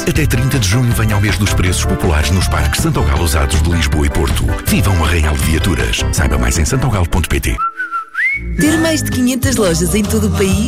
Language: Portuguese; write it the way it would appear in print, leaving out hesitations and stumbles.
Até 30 de junho venha ao mês dos preços populares nos parques Santogal Usados de Lisboa e Porto. Viva um arraial de viaturas. Saiba mais em santogal.pt. Ter mais de 500 lojas em todo o país